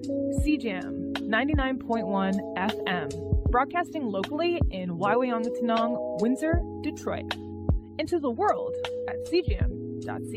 CJAM 99.1 FM, broadcasting locally in Waiwangotanong, Windsor, Detroit. Into the world at cjam.ca.